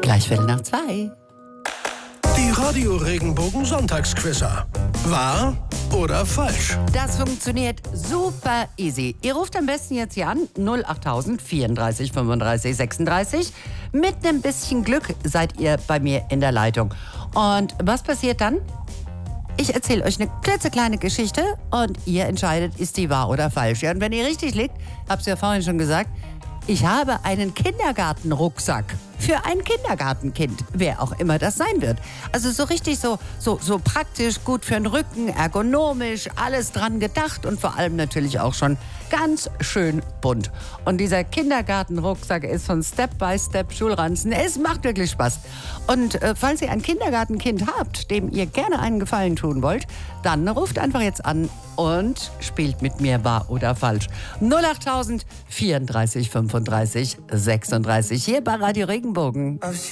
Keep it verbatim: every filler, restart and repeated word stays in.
Gleich Viertel nach zwei. Die Radio Regenbogen Sonntagsquizzer. Wahr oder falsch? Das funktioniert super easy. Ihr ruft am besten jetzt hier an, null achttausend vierunddreißig fünfunddreißig sechsunddreißig. Mit einem bisschen Glück seid ihr bei mir in der Leitung. Und was passiert dann? Ich erzähle euch eine klitzekleine Geschichte und ihr entscheidet, ist die wahr oder falsch. Ja, und wenn ihr richtig liegt, hab's ja vorhin schon gesagt, ich habe einen Kindergartenrucksack für ein Kindergartenkind, wer auch immer das sein wird. Also so richtig so, so, so praktisch, gut für den Rücken, ergonomisch, alles dran gedacht und vor allem natürlich auch schon ganz schön bunt. Und dieser Kindergartenrucksack ist von Step by Step Schulranzen. Es macht wirklich Spaß. Und äh, falls ihr ein Kindergartenkind habt, dem ihr gerne einen Gefallen tun wollt, dann ruft einfach jetzt an und spielt mit mir wahr oder falsch. null achttausend vierunddreißig fünfunddreißig sechsunddreißig hier bei Radio Regenbogen.